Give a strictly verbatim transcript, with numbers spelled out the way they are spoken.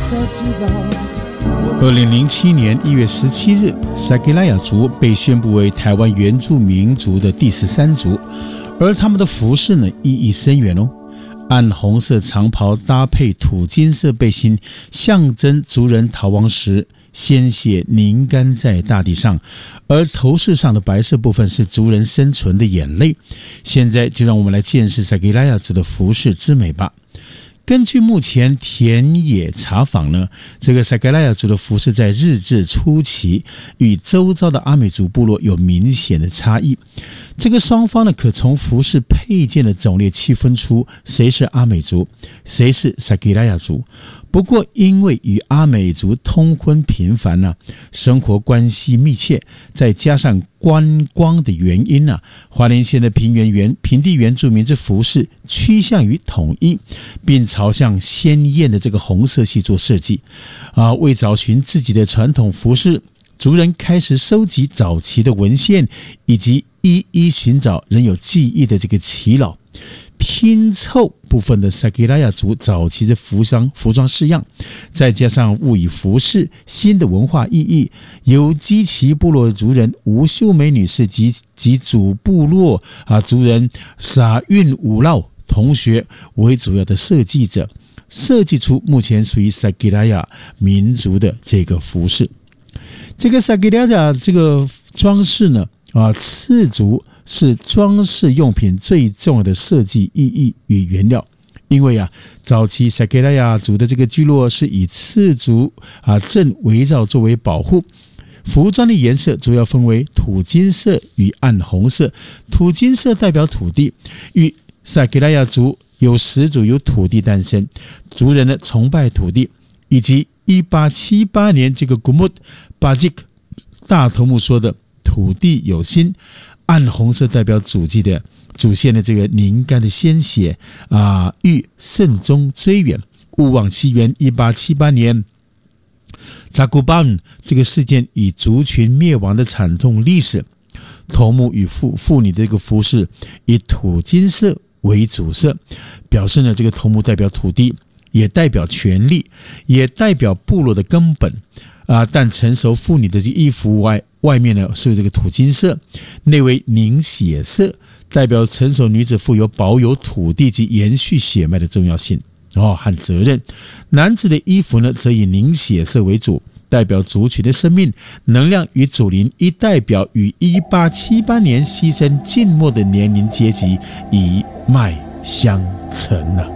二零零七年一月十七日，撒奇莱雅族被宣布为台湾原住民族的第十三族，而他们的服饰呢意义深远哦。暗红色长袍搭配土金色背心，象征族人逃亡时鲜血凝干在大地上，而头饰上的白色部分是族人生存的眼泪。现在就让我们来见识撒奇莱雅族的服饰之美吧。根据目前田野查访呢，这个撒奇莱雅族的服饰在日治初期与周遭的阿美族部落有明显的差异。这个双方呢，可从服饰配件的种类区分出谁是阿美族，谁是撒奇莱雅族。不过，因为与阿美族通婚频繁呢、啊，生活关系密切，再加上观光的原因呢、啊，花莲县的平原原平地原住民之服饰趋向于统一，并朝向鲜艳的这个红色系做设计。啊，为找寻自己的传统服饰，族人开始收集早期的文献，以及一一寻找仍有记忆的这个耆老。拼凑部分的撒奇莱雅族早期的服装服装式样，再加上物以服饰新的文化意义，由基奇部落族人吴秀梅女士及及主部落啊族人撒运五老同学为主要的设计者，设计出目前属于撒奇莱雅民族的这个服饰。这个撒奇莱雅这个装饰呢，啊，赤足是装饰用品最重要的设计意义与原料，因为啊，早期撒奇莱雅族的这个居落是以赤足啊阵围绕作为保护。服装的颜色主要分为土金色与暗红色，土金色代表土地，与撒奇莱雅族有始祖有土地诞生，族人呢崇拜土地，以及一八七八年这个古木巴吉克大头目说的土地有心。暗红色代表祖籍的祖先的这个凝干的鲜血啊，欲慎终追远，勿忘西元一八七八年达古邦这个事件以族群灭亡的惨痛历史。头目与妇妇女的这个服饰以土金色为主色，表示呢这个头目代表土地，也代表权力，也代表部落的根本。啊，但成熟妇女的这衣服外外面呢是这个土金色，内为凝血色，代表成熟女子富有保有土地及延续血脉的重要性哦和责任。男子的衣服呢则以凝血色为主，代表族群的生命能量与祖灵，亦代表与一八七八年牺牲静默的年龄阶级一脉相承啊。